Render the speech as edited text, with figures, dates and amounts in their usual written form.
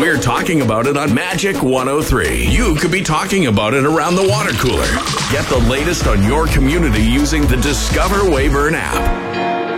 we're talking about it on Magic 103. You could be talking about it around the water cooler. Get the latest on your community using the Discover Weyburn app.